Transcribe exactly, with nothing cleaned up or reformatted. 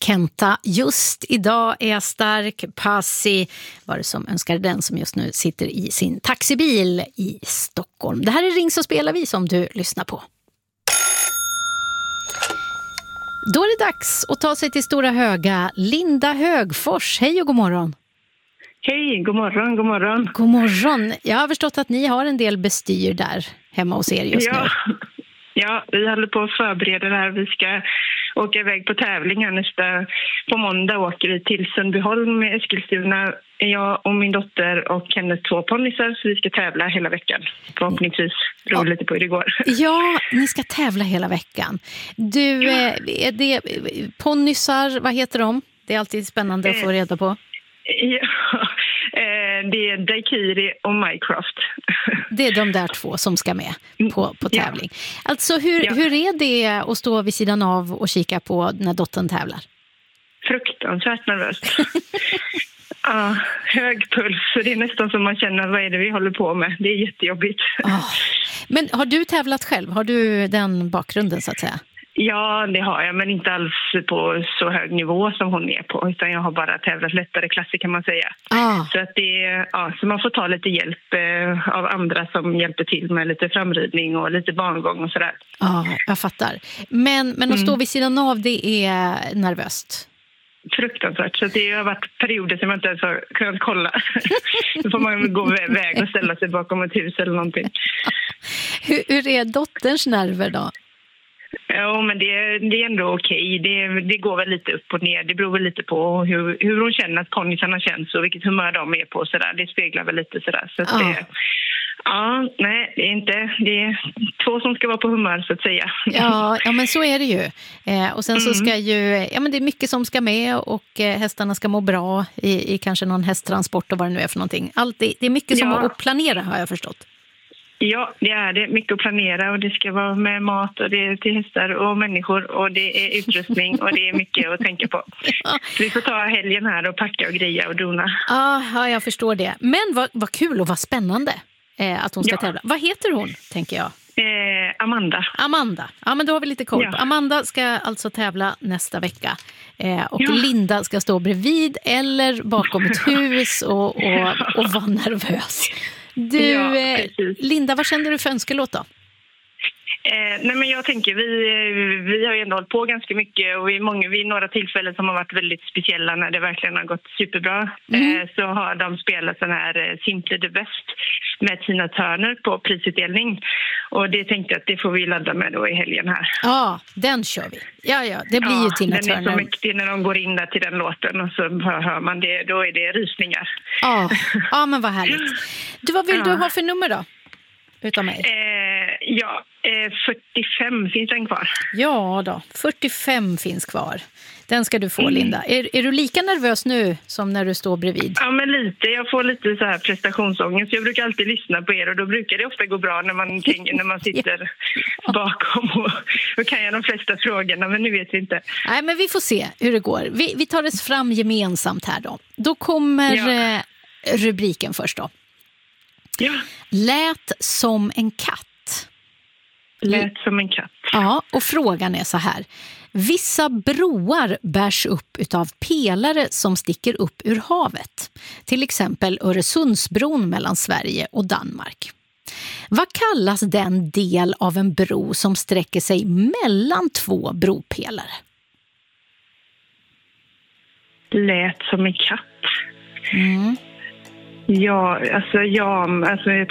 Kenta. Just idag är jag stark. Passi var det som önskade den som just nu sitter i sin taxibil i Stockholm. Det här är Ring så spelar vi som du lyssnar på. Då är det dags att ta sig till Stora Höga. Linda Högfors, hej och god morgon. Hej, god morgon, god morgon. God morgon. Jag har förstått att ni har en del bestyr där hemma hos er just ja. nu. Ja, vi håller på att förbereda det här. Vi ska åka iväg på tävlingar nästa... På måndag åker vi till Sundbyholm med Eskilstuna. Jag och min dotter och hennes två ponnysar, så vi ska tävla hela veckan. Förhoppningsvis drog ja. lite på det igår. Ja, ni ska tävla hela veckan. Du, ja. är det ponnysar, vad heter de? Det är alltid spännande att få reda på. Ja, det är Daikiri och Mycroft. Det är de där två som ska med på, på tävling. Ja. Alltså hur, ja. hur är det att stå vid sidan av och kika på när dottern tävlar? Fruktansvärt nervöst. Ja, hög puls. Så det är nästan som man känner, vad är det vi håller på med? Det är jättejobbigt. Oh. Men har du tävlat själv? Har du den bakgrunden så att säga? Ja, det har jag, men inte alls på så hög nivå som hon är på, utan jag har bara tävlat lättare klasser kan man säga. Ah. Så att det, ja, så man får ta lite hjälp eh, av andra som hjälper till med lite framridning och lite barngång och sådär. Ja, ah, jag fattar. Men, men att stå mm. vid sidan av, det är nervöst? Fruktansvärt, så det har varit perioder som jag inte ens har kunnat kolla. Då får man gå iväg och ställa sig bakom ett hus eller någonting. hur, hur är dotterns nerver då? Ja, men det, det är ändå okej. Det, det går väl lite upp och ner. Det beror väl lite på hur, hur hon känner att ponnysarna känns och vilket humör de är på. Så där. Det speglar väl lite sådär. Så ja. Det, ja, nej, det är inte... Det är två som ska vara på humör så att säga. Ja, ja men så är det ju. Eh, och sen mm. så ska ju... Ja, men det är mycket som ska med och eh, hästarna ska må bra i, i kanske någon hästtransport och vad det nu är för någonting. Allt, det, det är mycket som ja. att planera har jag förstått. Ja, det är det. Mycket att planera och det ska vara med mat och det är till hästar och människor och det är utrustning och det är mycket att tänka på. Ja. Så vi får ta helgen här och packa och greja och dona. Ah, ja, jag förstår det. Men vad, vad kul och vad spännande eh, att hon ska ja. tävla. Vad heter hon, tänker jag? Eh, Amanda. Amanda. Ja, men då har vi lite koll. Ja. Amanda ska alltså tävla nästa vecka. Eh, och ja. Linda ska stå bredvid eller bakom ett hus och, och, och vara nervös. Du, ja, Linda, vad känner du för önskelåt då? Eh, nej men jag tänker, vi, vi har ju ändå hållit på ganska mycket och vid, många, vid några tillfällen som har varit väldigt speciella när det verkligen har gått superbra mm. eh, så har de spelat den här eh, Simply the Best med Tina Turner på prisutdelning och det tänkte jag att det får vi ladda med då i helgen här. Ja, den kör vi. Ja, ja, det blir ja, ju Tina Turner. Den är så mäktig när de går in där till den låten och så hör man det, då är det rysningar. Ja, ja men vad härligt. Du, vad vill ja. du ha för nummer då? Utav mig? Eh, ja, eh, fyrtiofem finns den kvar. Ja då, fyrtiofem finns kvar. Den ska du få, mm. Linda. Är, är du lika nervös nu som när du står bredvid? Ja, men lite. Jag får lite så här prestationsångest. Jag brukar alltid lyssna på er och då brukar det ofta gå bra när man, när man sitter ja. bakom och, och kan jag de flesta frågorna, men nu vet vi inte. Nej, men vi får se hur det går. Vi, vi tar oss fram gemensamt här då. Då kommer ja. eh, rubriken först då. Ja. Lät som en katt. Lät som en katt. Ja, och frågan är så här. Vissa broar bärs upp utav pelare som sticker upp ur havet. Till exempel Öresundsbron mellan Sverige och Danmark. Vad kallas den del av en bro som sträcker sig mellan två bropelare? Lät som en katt. Mm. Ja, alltså ja, alltså